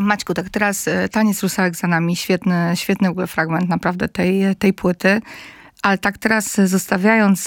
Maćku, tak teraz Taniec Rusałek za nami, świetny w ogóle fragment naprawdę tej płyty. Ale tak teraz zostawiając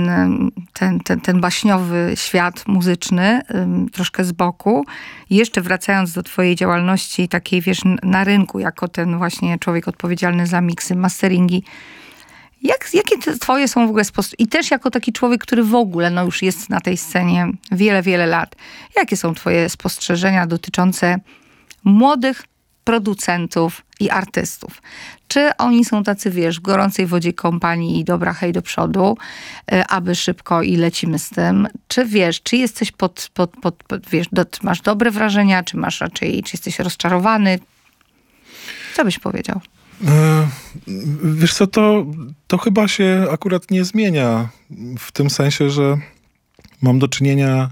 ten baśniowy świat muzyczny troszkę z boku, jeszcze wracając do twojej działalności takiej, wiesz, na rynku, jako ten właśnie człowiek odpowiedzialny za miksy, masteringi, jakie twoje są w ogóle i też jako taki człowiek, który w ogóle no już jest na tej scenie wiele lat, jakie są twoje spostrzeżenia dotyczące młodych producentów i artystów? Czy oni są tacy, wiesz, w gorącej wodzie kąpani i dobra, hej do przodu, aby szybko i lecimy z tym? Czy wiesz, czy jesteś wiesz, masz dobre wrażenia, czy masz raczej, czy jesteś rozczarowany? Co byś powiedział? Wiesz co, to chyba się akurat nie zmienia w tym sensie, że mam do czynienia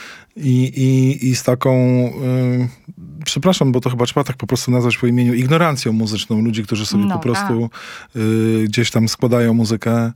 i z taką, przepraszam, bo to chyba trzeba tak po prostu nazwać po imieniu, ignorancją muzyczną. Ludzi, którzy sobie po prostu gdzieś tam składają muzykę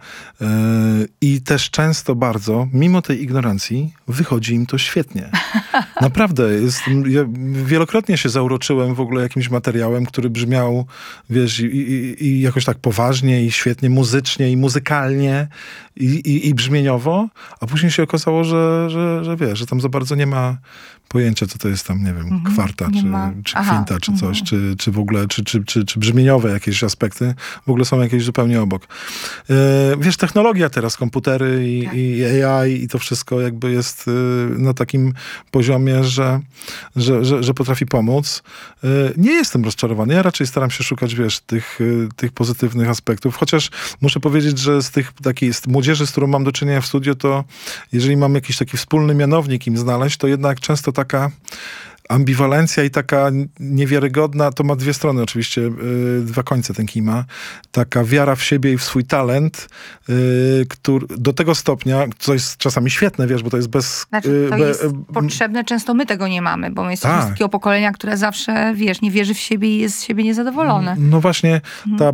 i też często bardzo, mimo tej ignorancji, wychodzi im to świetnie. Naprawdę. Ja wielokrotnie się zauroczyłem w ogóle jakimś materiałem, który brzmiał, wiesz, i jakoś tak poważnie, i świetnie muzycznie, i muzykalnie, i brzmieniowo, a później się okazało, że wiesz, że tam za bardzo nie ma pojęcia, co to jest tam, nie wiem, kwarta, czy kwinta, czy coś, czy w ogóle, czy brzmieniowe jakieś aspekty, w ogóle są jakieś zupełnie obok. Wiesz, technologia teraz, komputery i AI i to wszystko jakby jest na takim poziomie, że potrafi pomóc. Nie jestem rozczarowany. Ja raczej staram się szukać, wiesz, tych pozytywnych aspektów, chociaż muszę powiedzieć, że z młodzieży, z którą mam do czynienia w studio, to jeżeli mam jakiś taki wspólny mianownik im znaleźć, to jednak często taka ambiwalencja i taka niewiarygodna, to ma dwie strony oczywiście, dwa końce ten kij ma. Taka wiara w siebie i w swój talent, który do tego stopnia, co jest czasami świetne, wiesz, bo to jest jest potrzebne, często my tego nie mamy, bo my jesteśmy z takiego pokolenia, które zawsze, wiesz, nie wierzy w siebie i jest z siebie niezadowolone. No właśnie, ta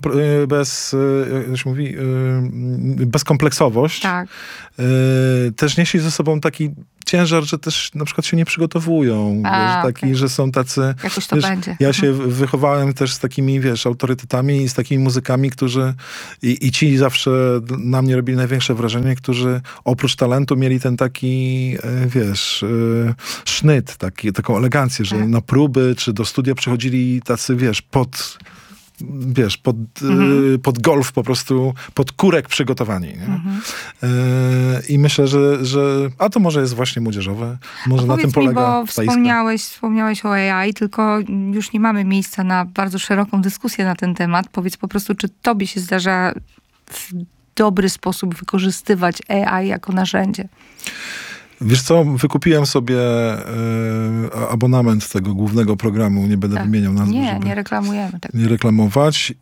bezkompleksowość też niesie ze sobą taki ciężar, że też na przykład się nie przygotowują. Że są tacy... Jakoś to będzie. Ja się wychowałem też z takimi, wiesz, autorytetami i z takimi muzykami, którzy... I ci zawsze na mnie robili największe wrażenie, którzy oprócz talentu mieli ten taki, wiesz, sznyt, taką elegancję, że na próby czy do studia przychodzili tacy, wiesz, pod golf po prostu, pod kurek przygotowani. Nie? I myślę, że to może jest właśnie młodzieżowe. Może na tym polega bo wspomniałeś o AI, tylko już nie mamy miejsca na bardzo szeroką dyskusję na ten temat. Powiedz po prostu, czy tobie się zdarza w dobry sposób wykorzystywać AI jako narzędzie? Wiesz co, wykupiłem sobie abonament tego głównego programu, nie będę wymieniał nazwy, nie reklamujemy tego. Nie reklamować.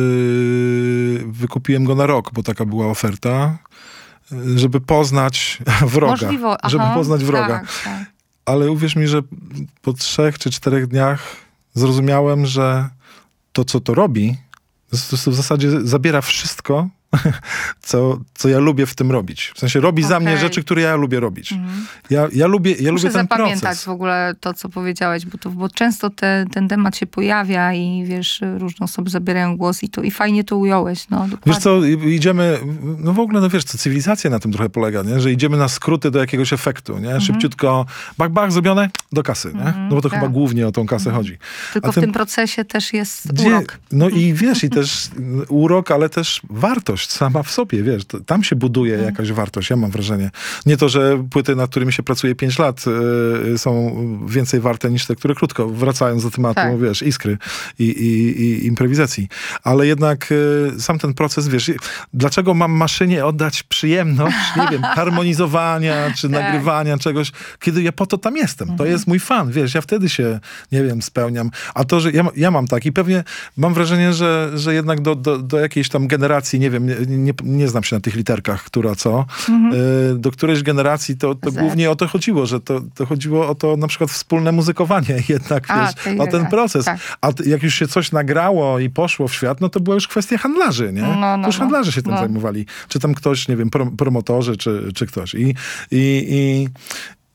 Wykupiłem go na rok, bo taka była oferta, żeby poznać wroga. Żeby poznać wroga. Tak. Ale uwierz mi, że po 3 czy 4 dniach zrozumiałem, że to, co to robi, to w zasadzie zabiera wszystko, co ja lubię w tym robić. W sensie robi za mnie rzeczy, które ja lubię robić. Ja lubię ten proces. Muszę zapamiętać w ogóle to, co powiedziałeś, bo często ten temat się pojawia i wiesz, różne osoby zabierają głos i fajnie to ująłeś. No, wiesz co, idziemy, no w ogóle, no wiesz co, cywilizacja na tym trochę polega, nie? Że idziemy na skróty do jakiegoś efektu, nie? Szybciutko, bach, zrobione, do kasy, nie? No bo to chyba głównie o tą kasę chodzi. Tylko w tym procesie też jest urok. No i wiesz, i też urok, ale też wartość sama w sobie, wiesz, tam się buduje jakaś wartość, ja mam wrażenie. Nie to, że płyty, nad którymi się pracuje 5 lat są więcej warte niż te, które krótko, wracając do tematu, wiesz, iskry i improwizacji. Ale jednak sam ten proces, wiesz, dlaczego mam maszynie oddać przyjemność, nie wiem, harmonizowania, czy nagrywania czegoś, kiedy ja po to tam jestem. To jest mój fan, wiesz, ja wtedy się, nie wiem, spełniam. A to, że ja mam tak i pewnie mam wrażenie, że jednak do jakiejś tam generacji, nie wiem, nie znam się na tych literkach, która co. Do którejś generacji to głównie o to chodziło, że to chodziło o to na przykład wspólne muzykowanie jednak, wiesz, o ten proces. Tak. A jak już się coś nagrało i poszło w świat, no to była już kwestia handlarzy, nie? To już handlarze się tym zajmowali. Czy tam ktoś, nie wiem, promotorzy, czy ktoś.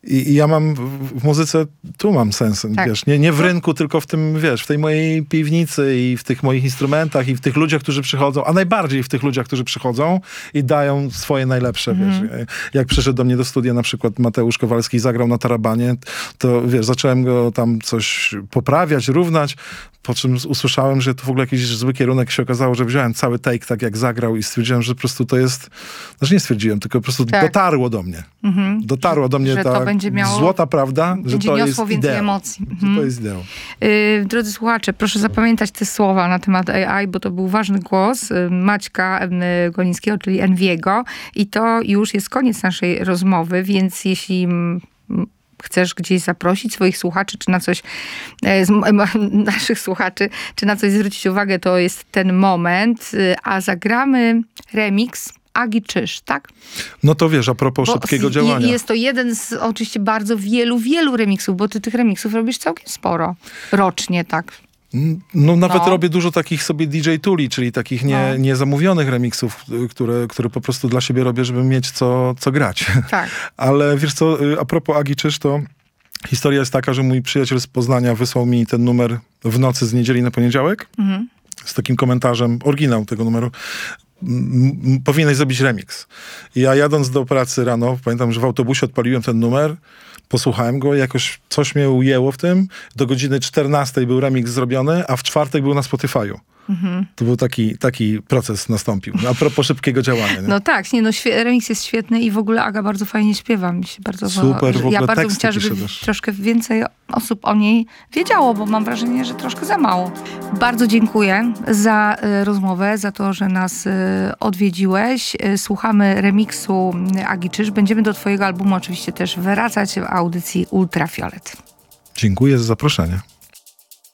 I ja mam w muzyce, tu mam sens, Tak. wiesz, nie w rynku, tylko w tym, wiesz, w tej mojej piwnicy i w tych moich instrumentach i w tych ludziach, którzy przychodzą, a najbardziej w tych ludziach, którzy przychodzą i dają swoje najlepsze, wiesz. Jak przyszedł do mnie do studia na przykład Mateusz Kowalski i zagrał na tarabanie, to wiesz, zacząłem go tam coś poprawiać, równać, po czym usłyszałem, że to w ogóle jakiś zły kierunek, się okazało, że wziąłem cały take tak jak zagrał i stwierdziłem, że po prostu to jest, znaczy nie stwierdziłem, tylko po prostu dotarło do mnie. Dotarło do mnie że ta to będzie miało, złota prawda, że to jest więcej ideał. emocji. Że to jest ideał. Drodzy słuchacze, proszę zapamiętać te słowa na temat AI, bo to był ważny głos Maćka Golińskiego, czyli Enviego, i to już jest koniec naszej rozmowy, więc jeśli chcesz gdzieś zaprosić swoich słuchaczy, czy na coś, naszych słuchaczy, czy na coś zwrócić uwagę, to jest ten moment, a zagramy remix Agi Czyż, tak? No to wiesz, a propos szybkiego działania. Jest to jeden z oczywiście bardzo wielu remiksów, bo ty tych remiksów robisz całkiem sporo. Rocznie, tak. No nawet robię dużo takich sobie DJ tuli, czyli takich niezamówionych remiksów, które po prostu dla siebie robię, żeby mieć co grać. Tak. Ale wiesz co, a propos Agi Czyż, to historia jest taka, że mój przyjaciel z Poznania wysłał mi ten numer w nocy z niedzieli na poniedziałek z takim komentarzem, oryginał tego numeru. Powinieneś zrobić remix. I ja jadąc do pracy rano, pamiętam, że w autobusie odpaliłem ten numer, posłuchałem go, jakoś coś mnie ujęło w tym. Do godziny 14 był remix zrobiony, a w czwartek był na Spotify'u. To był taki proces nastąpił. A propos szybkiego działania. Nie? No tak, remix jest świetny i w ogóle Aga bardzo fajnie śpiewa. Mi się bardzo super, w ogóle ja bardzo bym chciała, żeby troszkę więcej osób o niej wiedziało, bo mam wrażenie, że troszkę za mało. Bardzo dziękuję za rozmowę, za to, że nas odwiedziłeś. Słuchamy remiksu Agi Czyż. Będziemy do twojego albumu oczywiście też wracać w audycji Ultrafiolet. Dziękuję za zaproszenie.